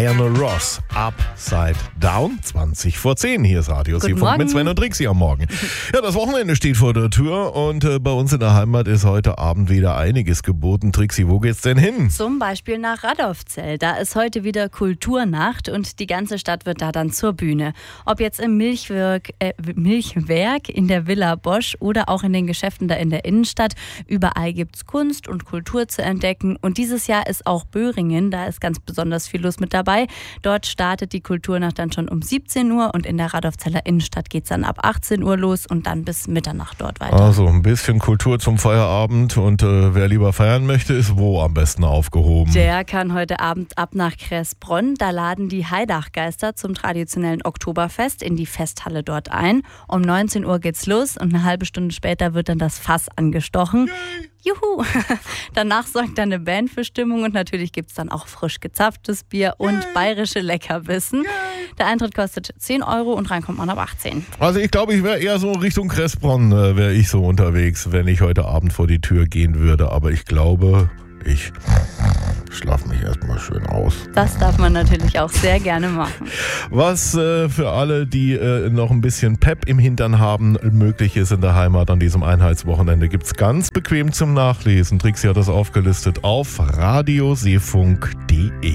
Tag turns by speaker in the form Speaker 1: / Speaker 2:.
Speaker 1: Diana Ross, Upside Down, 20 vor 10. Hier ist Radio Seefunk mit Sven und Trixi am Morgen. Ja, das Wochenende steht vor der Tür und bei uns in der Heimat ist heute Abend wieder einiges geboten. Trixi, wo geht's denn hin?
Speaker 2: Zum Beispiel nach Radolfzell. Da ist heute wieder Kulturnacht und die ganze Stadt wird da dann zur Bühne. Ob jetzt im Milchwerk in der Villa Bosch oder auch in den Geschäften da in der Innenstadt. Überall gibt's Kunst und Kultur zu entdecken. Und dieses Jahr ist auch Böhringen, da ist ganz besonders viel los mit dabei. Dort startet die Kulturnacht dann schon um 17 Uhr und in der Radolfzeller Innenstadt geht es dann ab 18 Uhr los und dann bis Mitternacht dort weiter.
Speaker 1: Also ein bisschen Kultur zum Feierabend und wer lieber feiern möchte, ist wo am besten aufgehoben?
Speaker 2: Der kann heute Abend ab nach Kressbronn. Da laden die Heidachgeister zum traditionellen Oktoberfest in die Festhalle dort ein. Um 19 Uhr geht's los und eine halbe Stunde später wird dann das Fass angestochen. Yay. Juhu! Danach sorgt dann eine Band für Stimmung und natürlich gibt es dann auch frisch gezapftes Bier und bayerische Leckerbissen. Der Eintritt kostet 10 € und reinkommt man ab 18.
Speaker 1: Also ich glaube, ich wäre eher so Richtung Kressbronn, wäre ich so unterwegs, wenn ich heute Abend vor die Tür gehen würde. Aber ich glaube, ich schlafe mich erstmal schön aus.
Speaker 2: Das darf man natürlich auch sehr gerne machen.
Speaker 1: Was für alle, die noch ein bisschen Pep im Hintern haben, möglich ist in der Heimat an diesem Einheitswochenende, gibt es ganz bequem zum Nachlesen. Trixi hat das aufgelistet auf radioseefunk.de.